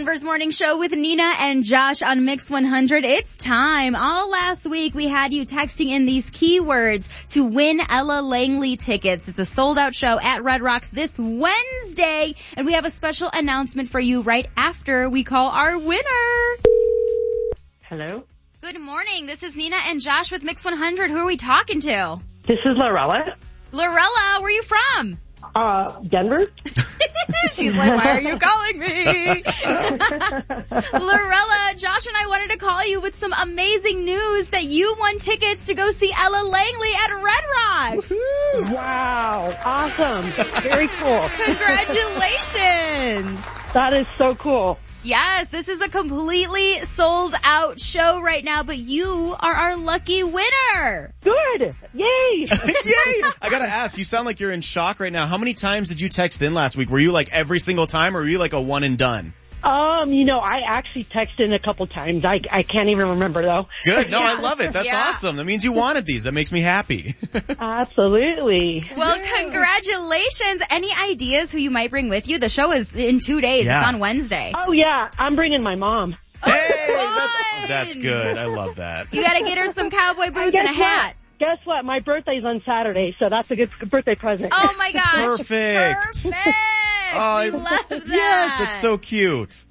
Denver's morning show with Nina and Josh on Mix 100. It's time. All last week we had you texting in these keywords to win Ella Langley tickets. It's a sold-out show at Red Rocks this Wednesday, and we have a special announcement for you right after we call our winner. Hello? Good morning. This is Nina and Josh with Mix 100. Who are we talking to? This is Lorella. Lorella, where are you from? Denver? She's like, why are you calling me? Lorella, Josh and I wanted to call you with some amazing news that you won tickets to go see Ella Langley at Red Rocks. Wow. Awesome. Very cool. Congratulations. That is so cool. Yes, this is a completely sold out show right now, but you are our lucky winner. Good. Yay. Yay! I gotta ask, you sound like you're in shock right now. How many times did you text in last week? Were you like every single time, or were you like a one and done? I actually texted in a couple times. I can't even remember though. Good. No, Yeah. I love it. That's Yeah. awesome. That means you wanted these. That makes me happy. Absolutely. Well, congratulations. Any ideas who you might bring with you? The show is in 2 days. Yeah. It's on Wednesday. Oh yeah, I'm bringing my mom. Hey, fun. that's good. I love that. You gotta get her some cowboy boots and Guess a hat. Guess what? My birthday's on Saturday, so that's a good birthday present. Oh my gosh. Perfect. Perfect. Oh, We love that. Yes, that's so cute.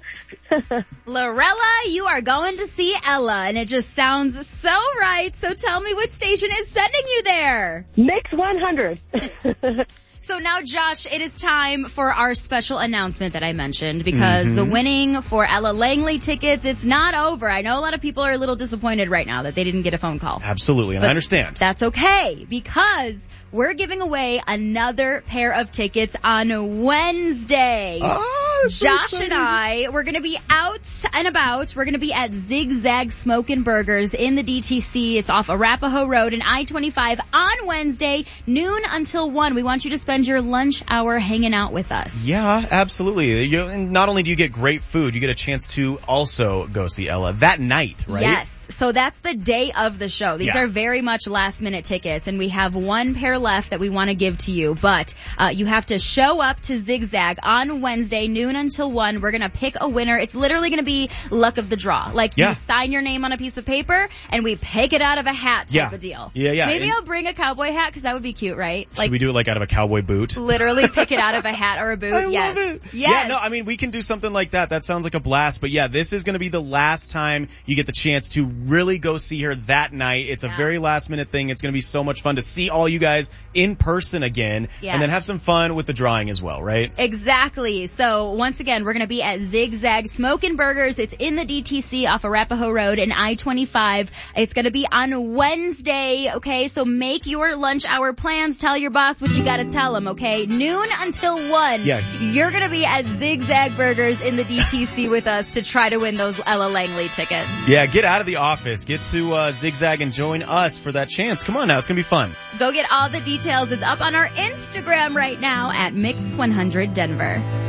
Lorella, you are going to see Ella, and it just sounds so right. So tell me what station is sending you there. Mix 100. So now, Josh, it is time for our special announcement that I mentioned, because the winning for Ella Langley tickets, it's not over. I know a lot of people are a little disappointed right now that they didn't get a phone call. Absolutely, and But I understand. That's okay, because we're giving away another pair of tickets on Wednesday. Oh, that's so Josh exciting. and I, we're going to be out and about. We're going to be at Zigzag Smokin' Burgers in the DTC. It's off Arapahoe Road and I-25 on Wednesday, noon until 1. We want you to spend your lunch hour hanging out with us. Yeah, absolutely. And not only do you get great food, you get a chance to also go see Ella that night, right? Yes. So that's the day of the show. These Yeah. are very much last minute tickets, and we have one pair left that we want to give to you. But you have to show up to Zigzag on Wednesday, noon until 1. We're going to pick a winner. It's literally going to be luck of the draw. Like Yeah. you sign your name on a piece of paper, and we pick it out of a hat type Yeah. of deal. Yeah. Maybe And I'll bring a cowboy hat, because that would be cute, right? should we do it like out of a cowboy boot? Literally pick it out of a hat or a boot. I Yes. love it. Yes. Yeah, no, I mean, we can do something like that. That sounds like a blast. But yeah, this is going to be the last time you get the chance to really go see her that night. It's a very last minute thing. It's going to be so much fun to see all you guys in person again. Yes. And then have some fun with the drawing as well, right? Exactly. So once again, we're going to be at Zigzag Smokin' Burgers. It's in the DTC off Arapahoe Road and I-25. It's going to be on Wednesday, okay? So make your lunch hour plans. Tell your boss what you got to tell him, okay? Noon until 1. Yeah. You're going to be at Zigzag Burgers in the DTC with us to try to win those Ella Langley tickets. Yeah, get out of the office. Get to Zigzag and join us for that chance. Come on now. It's going to be fun. Go get all the details. It's up on our Instagram right now at Mix100 Denver.